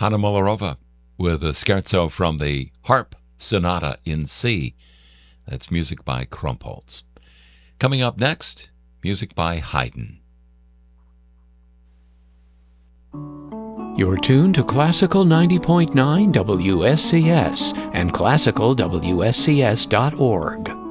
Hanna Molorova with a scherzo from the Harp Sonata in C. That's music by Krumpholz. Coming up next, music by Haydn. You're tuned to Classical 90.9 WSCS and classicalwscs.org.